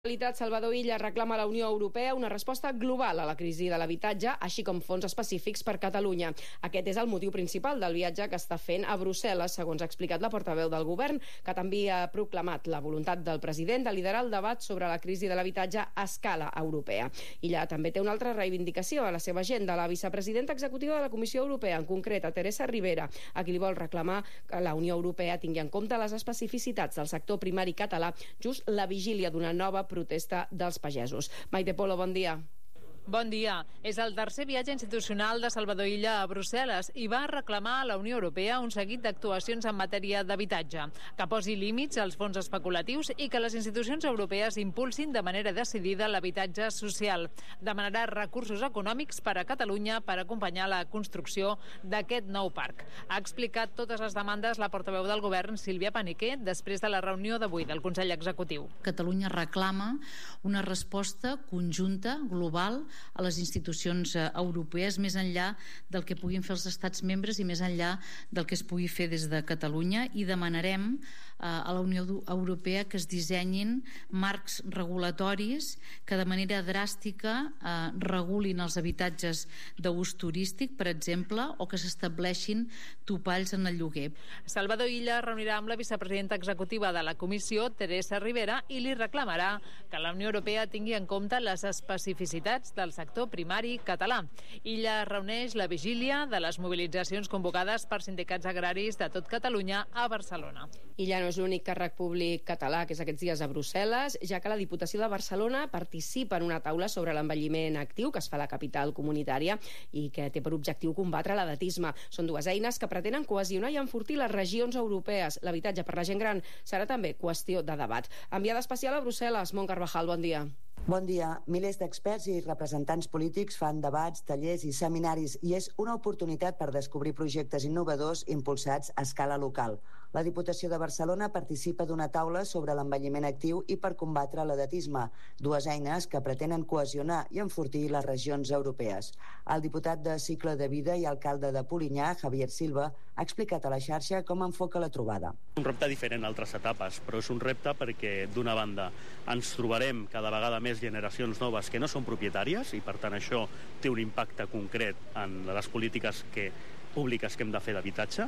Salvador Illa reclama a la Unió Europea una resposta global a la crisi de l'habitatge, així com fons específics per Catalunya. Aquest és el motiu principal del viatge que està fent a Brussel·les, segons ha explicat la portaveu del govern, que també ha proclamat la voluntat del president de liderar el debat sobre la crisi de l'habitatge a escala europea. Illa també té una altra reivindicació a la seva agenda, la vicepresidenta executiva de la Comissió Europea, en concret a Teresa Ribera, a qui li vol reclamar que la Unió Europea tingui en compte les especificitats del sector primari català just la vigília d'una nova protesta dels pagesos. Maite Polo, bon dia. Bon dia. És el tercer viatge institucional de Salvador Illa a Brussel·les i va reclamar a la Unió Europea un seguit d'actuacions en matèria d'habitatge, que posi límits als fons especulatius i que les institucions europees impulsin de manera decidida l'habitatge social. Demanarà recursos econòmics per a Catalunya per acompanyar la construcció d'aquest nou parc. Ha explicat totes les demandes la portaveu del govern, Sílvia Paniquer, després de la reunió d'avui del Consell Executiu. Catalunya reclama una resposta conjunta, global, a les institucions europees, més enllà del que puguin fer els estats membres i més enllà del que es pugui fer des de Catalunya, i demanarem a la Unió Europea que es dissenyin marcs regulatoris que de manera dràstica regulin els habitatges d'ús turístic, per exemple, o que s'estableixin topalls en el lloguer. Salvador Illa reunirà amb la vicepresidenta executiva de la Comissió, Teresa Ribera, i li reclamarà que la Unió Europea tingui en compte les especificitats del sector primari català. Illa reuneix la vigília de les mobilitzacions convocades per sindicats agraris de tot Catalunya a Barcelona. Illa no és l'únic càrrec públic català que és aquests dies a Brussel·les, ja que la Diputació de Barcelona participa en una taula sobre l'envelliment actiu que es fa a la capital comunitària i que té per objectiu combatre l'edatisme. Són dues eines que pretenen cohesionar i enfortir les regions europees. L'habitatge per la gent gran serà també qüestió de debat. Enviada especial a Brussel·les, Mont Carvajal, bon dia. Bon dia. Milers d'experts i representants polítics fan debats, tallers i seminaris i és una oportunitat per descobrir projectes innovadors impulsats a escala local. La Diputació de Barcelona participa d'una taula sobre l'envelliment actiu i per combatre l'edatisme, dues eines que pretenen cohesionar i enfortir les regions europees. El diputat de Cicle de Vida i alcalde de Polinyà, Javier Silva, ha explicat a la xarxa com enfoca la trobada. Un repte diferent a altres etapes, però és un repte perquè, d'una banda, ens trobarem cada vegada més generacions noves que no són propietàries i per tant això té un impacte concret en les polítiques públiques que hem de fer d'habitatge,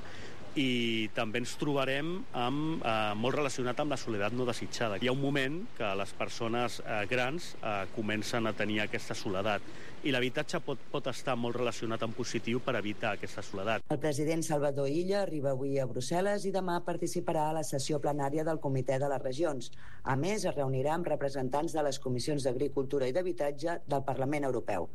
i també ens trobarem molt relacionat amb la soledat no desitjada. Hi ha un moment que les persones grans comencen a tenir aquesta soledat i l'habitatge pot estar molt relacionat en positiu per evitar aquesta soledat. El president Salvador Illa arriba avui a Brussel·les i demà participarà a la sessió plenària del Comitè de les Regions. A més, es reunirà amb representants de les comissions d'Agricultura i d'Habitatge del Parlament Europeu.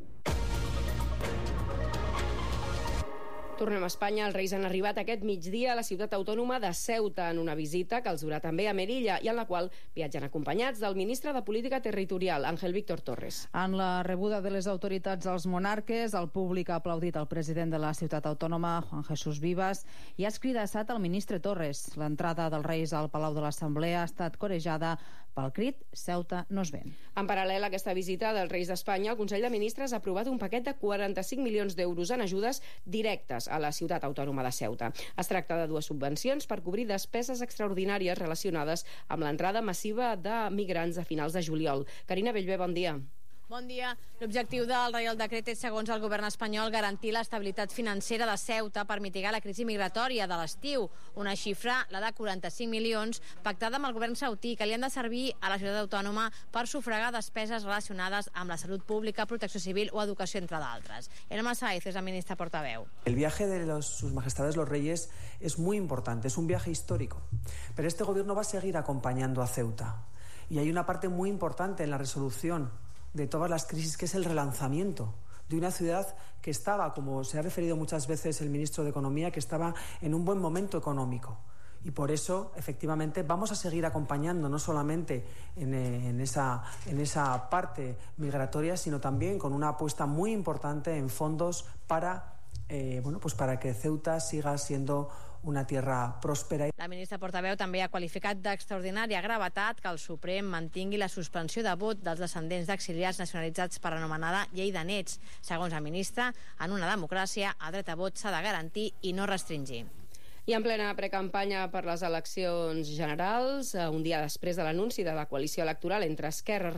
Tornem a Espanya. Els Reis han arribat aquest migdia a la ciutat autònoma de Ceuta en una visita que els durà també a Melilla i en la qual viatgen acompanyats del ministre de Política Territorial, Ángel Víctor Torres. En la rebuda de les autoritats als monarques, el públic ha aplaudit el president de la ciutat autònoma, Juan Jesús Vivas, i ha escridassat el ministre Torres. L'entrada dels Reis al Palau de l'Assemblea ha estat corejada pel crit «Ceuta no es ven». En paral·lel a aquesta visita dels Reis d'Espanya, el Consell de Ministres ha aprovat un paquet de 45 milions d'euros en ajudes directes a la ciutat autònoma de Ceuta. Es tracta de dues subvencions per cobrir despeses extraordinàries relacionades amb l'entrada massiva de migrants a finals de juliol. Carina Bellver, bon dia. Bon dia. L'objectiu del Reial Decret és, segons el govern espanyol, garantir l'estabilitat financera de Ceuta per mitigar la crisi migratòria de l'estiu. Una xifra, la de 45 milions, pactada amb el govern sautí, que li han de servir a la ciutat autònoma per sufragar despeses relacionades amb la salut pública, protecció civil o educació, entre d'altres. Elma Sáez és la ministra portaveu. El viaje de sus majestades los reyes es muy importante, es un viaje histórico. Pero este gobierno va a seguir acompañando a Ceuta. Y hay una parte muy importante en la resolución de todas las crisis, que es el relanzamiento de una ciudad que estaba, como se ha referido muchas veces el ministro de Economía, que estaba en un buen momento económico. Y por eso, efectivamente, vamos a seguir acompañando no solamente en esa parte migratoria, sino también con una apuesta muy importante en fondos para para que Ceuta siga siendo una tierra pròspera. La ministra portaveu també ha qualificat d'extraordinària gravetat que el Suprem mantingui la suspensió de vot dels descendents d'exiliats nacionalitzats per l'anomenada llei de nets. Segons la ministra, en una democràcia, el dret a vot s'ha de garantir i no restringir. I en plena precampanya per les eleccions generals, un dia després de l'anunci de la coalició electoral entre Esquerra